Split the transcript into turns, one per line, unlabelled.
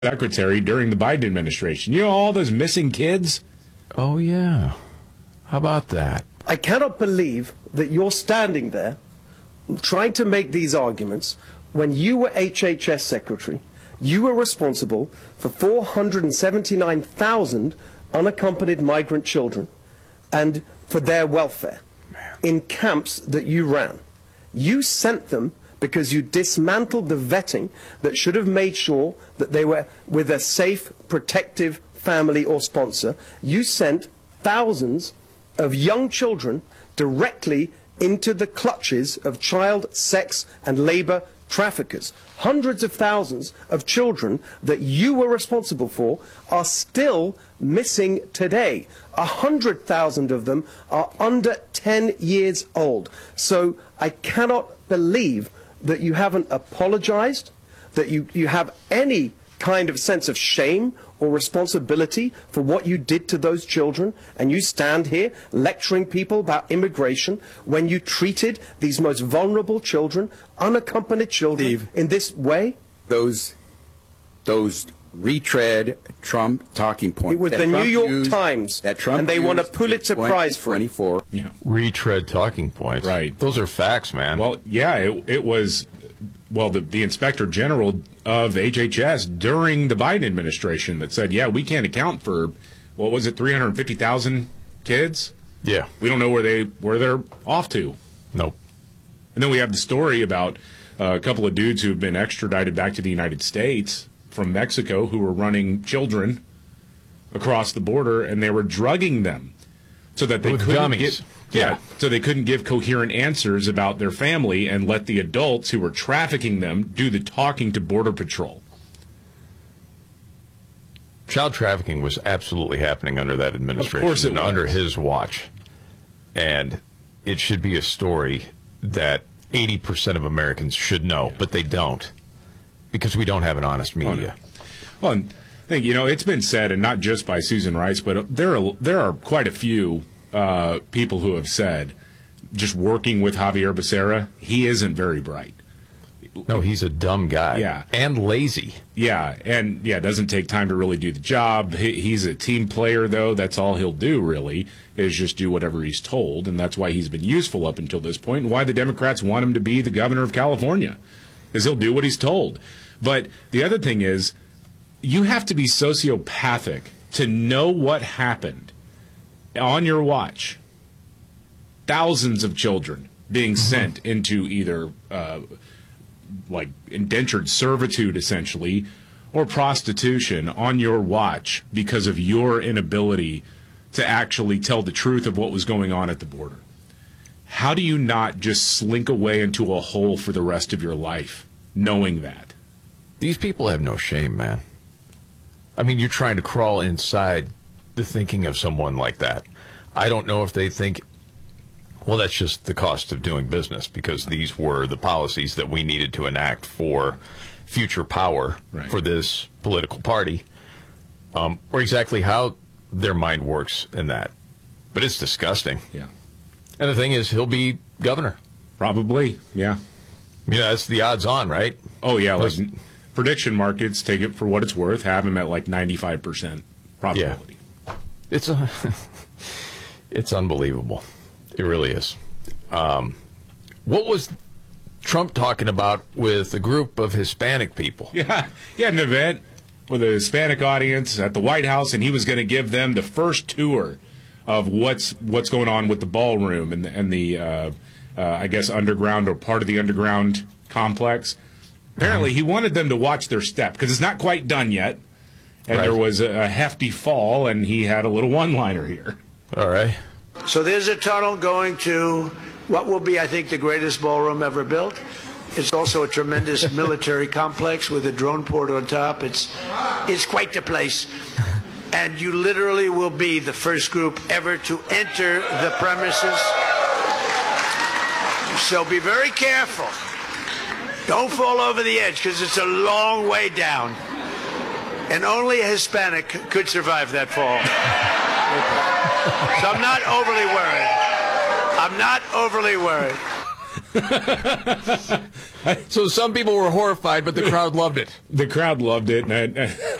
secretary during the Biden administration. You know, all those missing kids?
Oh, yeah. How about that?
I cannot believe that you're standing there trying to make these arguments when you were HHS secretary. You were responsible for 479,000 unaccompanied migrant children and for their welfare in camps that you ran. You sent them because you dismantled the vetting that should have made sure that they were with a safe, protective family or sponsor. You sent thousands of young children directly into the clutches of child sex and labor traffickers. Hundreds of thousands of children that you were responsible for are still missing today. 100,000 of them are under 10 years old. So I cannot believe that you haven't apologized, that you have any kind of sense of shame or responsibility for what you did to those children, and you stand here lecturing people about immigration when you treated these most vulnerable children, unaccompanied children,
Steve,
in this way?
Those retread Trump talking points.
It was the New York Times, and they won a Pulitzer Prize for it.
Yeah.
Retread talking points.
Right.
Those are facts, man.
Well, yeah, it was, well, the Inspector General of HHS during the Biden administration that said, yeah, we can't account for, what was it, 350,000 kids?
Yeah.
We don't know where they're off to.
Nope.
And then we have the story about a couple of dudes who have been extradited back to the United States from Mexico who were running children across the border, and they were drugging them so that they couldn't so they couldn't give coherent answers about their family and let the adults who were trafficking them do the talking to Border Patrol.
Child trafficking was absolutely happening under that administration.
Of course it
and
was.
under his watch. And it should be a story that 80% of Americans should know, but they don't, because we don't have an honest media.
Well, and I think, it's been said, and not just by Susan Rice, but there are quite a few people who have said, just working with Javier Becerra, he isn't very bright.
No, he's a dumb guy.
Yeah.
And lazy.
Yeah, and doesn't take time to really do the job. He's a team player, though. That's all he'll do, really, is just do whatever he's told, and that's why he's been useful up until this point, and why the Democrats want him to be the governor of California, is he'll do what he's told. But the other thing is, you have to be sociopathic to know what happened on your watch. Thousands of children being sent into either like indentured servitude, essentially, or prostitution on your watch because of your inability to actually tell the truth of what was going on at the border. How do you not just slink away into a hole for the rest of your life knowing that?
These people have no shame, man. I mean, you're trying to crawl inside the thinking of someone like that. I don't know if they think, well, that's just the cost of doing business, because these were the policies that we needed to enact for future power for this political party, or exactly how their mind works in that. But it's disgusting.
Yeah.
And the thing is, he'll be governor.
Probably, yeah.
That's the odds on, right?
Oh, yeah. Like prediction markets, take it for what it's worth, have him at like 95% probability.
Yeah. It's unbelievable. It really is. What was Trump talking about with a group of Hispanic people?
Yeah, he had an event with a Hispanic audience at the White House, and he was going to give them the first tour of what's going on with the ballroom and the I guess underground, or part of the underground complex. Apparently, he wanted them to watch their step because it's not quite done yet, and there was a hefty fall, and he had a little one-liner here.
All right.
So there's a tunnel going to what will be, I think, the greatest ballroom ever built. It's also a tremendous military complex with a drone port on top. It's quite the place. And you literally will be the first group ever to enter the premises. So be very careful. Don't fall over the edge, because it's a long way down. And only a Hispanic could survive that fall. So I'm not overly worried. I'm not overly worried.
So some people were horrified, but the crowd loved it.
The crowd loved it, and